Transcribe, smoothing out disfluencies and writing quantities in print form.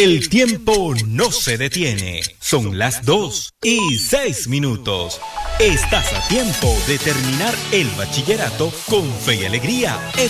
El tiempo no se detiene. Son las 2:06. Estás a tiempo de terminar el bachillerato con fe y alegría en